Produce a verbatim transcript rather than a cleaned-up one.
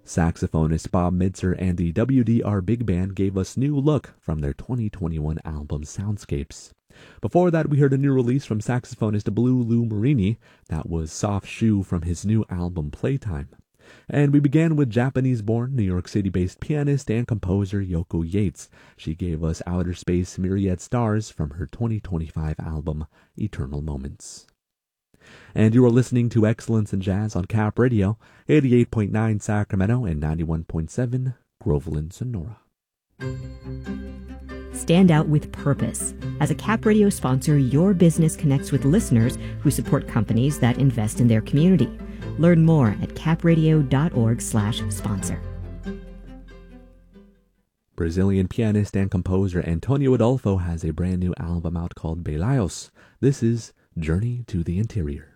Saxophonist Bob Mitzer and the W D R Big Band gave us New Look from their twenty twenty-one album Soundscapes. Before that, we heard a new release from saxophonist Blue Lou Marini. That was Soft Shoe from his new album Playtime. And we began with Japanese-born, New York City-based pianist and composer Yoko Yates. She gave us Outer Space Myriad Stars from her twenty twenty-five album Eternal Moments. And you are listening to Excellence in Jazz on Cap Radio, eighty-eight point nine Sacramento and ninety-one point seven Groveland, Sonora. Stand out with purpose. As a Cap Radio sponsor, your business connects with listeners who support companies that invest in their community. Learn more at capradio.org slash sponsor. Brazilian pianist and composer Antonio Adolfo has a brand new album out called Belayos. This is Journey to the Interior.